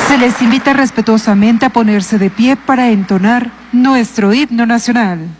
Se les invita respetuosamente a ponerse de pie para entonar nuestro himno nacional.